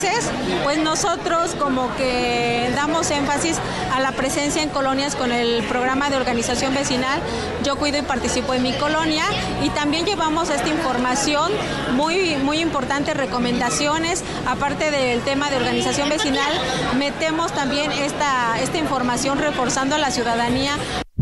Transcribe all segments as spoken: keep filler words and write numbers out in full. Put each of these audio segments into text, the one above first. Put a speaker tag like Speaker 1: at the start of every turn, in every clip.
Speaker 1: Pues nosotros como que damos énfasis a la presencia en colonias con el programa de organización vecinal Yo Cuido y Participo en mi Colonia, y también llevamos esta información muy, muy importante, recomendaciones, aparte del tema de organización vecinal, metemos también esta, esta información reforzando a la ciudadanía.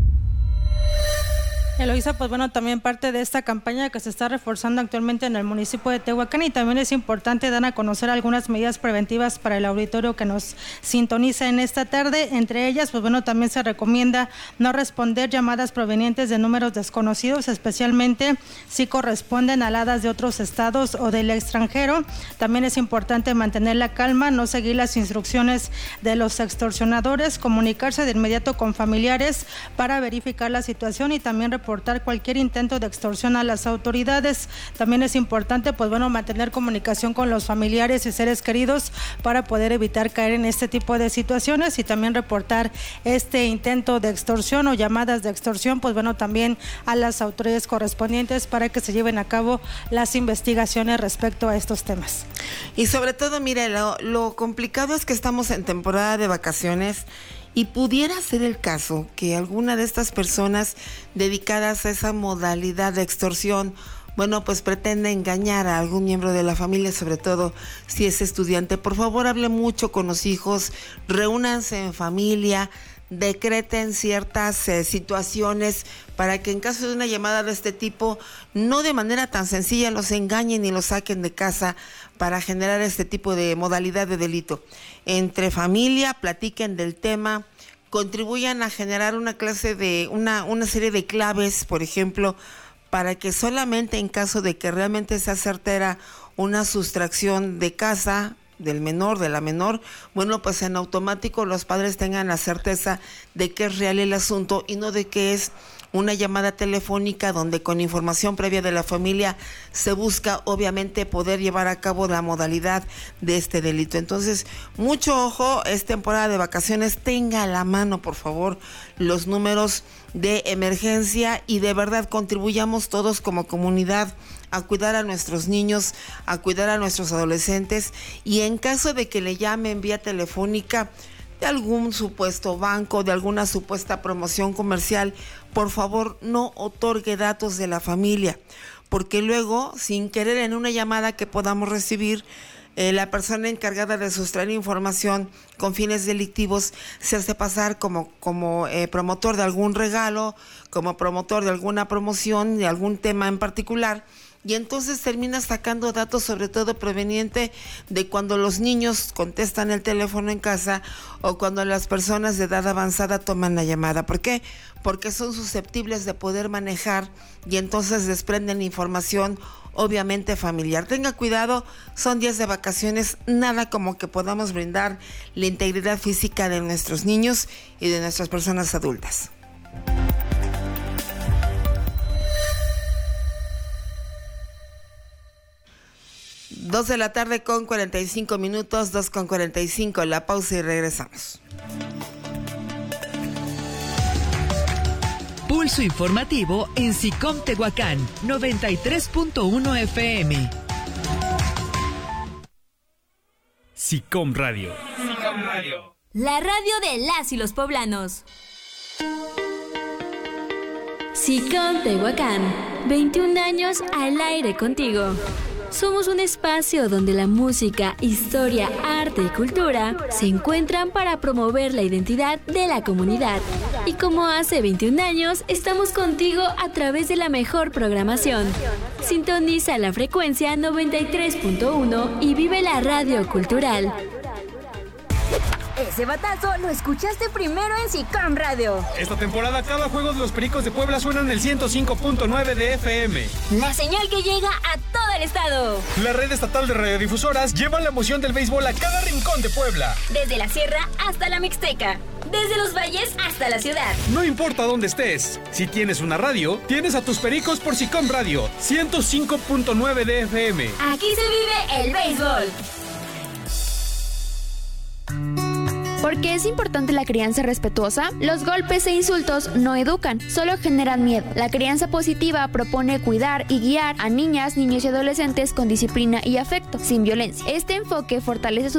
Speaker 2: Eloisa, pues bueno, también parte de esta campaña que se está reforzando actualmente en el municipio de Tehuacán, y también es importante dar a conocer algunas medidas preventivas para el auditorio que nos sintoniza en esta tarde. Entre ellas, pues bueno, también se recomienda no responder llamadas provenientes de números desconocidos, especialmente si corresponden a aladas de otros estados o del extranjero. También es importante mantener la calma, no seguir las instrucciones de los extorsionadores, comunicarse de inmediato con familiares para verificar la situación y también reportar cualquier intento de extorsión a las autoridades. También es importante, pues bueno, mantener comunicación con los familiares y seres queridos para poder evitar caer en este tipo de situaciones, y también reportar este intento de extorsión o llamadas de extorsión, pues bueno, también a las autoridades correspondientes para que se lleven a cabo las investigaciones respecto a estos temas.
Speaker 3: Y sobre todo, mire, lo, lo complicado es que estamos en temporada de vacaciones. Y pudiera ser el caso que alguna de estas personas dedicadas a esa modalidad de extorsión, bueno, pues pretende engañar a algún miembro de la familia, sobre todo si es estudiante. Por favor, hable mucho con los hijos, reúnanse en familia, decreten ciertas eh, situaciones para que en caso de una llamada de este tipo, no de manera tan sencilla los engañen y los saquen de casa para generar este tipo de modalidad de delito. Entre familia, platiquen del tema, contribuyan a generar una clase de, una, una serie de claves, por ejemplo, para que solamente en caso de que realmente sea certera una sustracción de casa del menor, de la menor, bueno, pues en automático los padres tengan la certeza de que es real el asunto y no de que es una llamada telefónica donde con información previa de la familia se busca obviamente poder llevar a cabo la modalidad de este delito. Entonces, mucho ojo, es temporada de vacaciones, tenga a la mano por favor los números de emergencia y de verdad contribuyamos todos como comunidad a cuidar a nuestros niños, a cuidar a nuestros adolescentes, y en caso de que le llamen vía telefónica de algún supuesto banco, de alguna supuesta promoción comercial, por favor no otorgue datos de la familia, porque luego, sin querer, en una llamada que podamos recibir, eh, la persona encargada de sustraer información con fines delictivos se hace pasar como, como eh, promotor de algún regalo, como promotor de alguna promoción, de algún tema en particular, y entonces termina sacando datos, sobre todo proveniente de cuando los niños contestan el teléfono en casa o cuando las personas de edad avanzada toman la llamada. ¿Por qué? Porque son susceptibles de poder manejar y entonces desprenden información obviamente familiar. Tenga cuidado, son días de vacaciones, nada como que podamos brindar la integridad física de nuestros niños y de nuestras personas adultas. Dos de la tarde con cuarenta y cinco minutos, dos con cuarenta y cinco, la pausa y regresamos.
Speaker 4: Pulso informativo en SICOM Tehuacán, noventa y tres punto uno F M.
Speaker 5: SICOM Radio. SICOM Radio.
Speaker 6: La radio de las y los poblanos. SICOM Tehuacán, veintiún años al aire contigo. Somos un espacio donde la música, historia, arte y cultura se encuentran para promover la identidad de la comunidad. Y como hace veintiún años, estamos contigo a través de la mejor programación. Sintoniza la frecuencia noventa y tres punto uno y vive la radio cultural.
Speaker 7: Ese batazo lo escuchaste primero en SICOM Radio.
Speaker 5: Esta temporada cada juego de los Pericos de Puebla suena en el ciento cinco punto nueve de F M.
Speaker 7: La señal que llega a todo el estado.
Speaker 5: La red estatal de radiodifusoras lleva la emoción del béisbol a cada rincón de Puebla.
Speaker 7: Desde la sierra hasta la Mixteca. Desde los valles hasta la ciudad.
Speaker 5: No importa dónde estés, si tienes una radio, tienes a tus Pericos por SICOM Radio, ciento cinco punto nueve de F M.
Speaker 7: Aquí se vive el béisbol.
Speaker 8: ¿Por qué es importante la crianza respetuosa? Los golpes e insultos no educan, solo generan miedo. La crianza positiva propone cuidar y guiar a niñas, niños y adolescentes con disciplina y afecto, sin violencia. Este enfoque fortalece su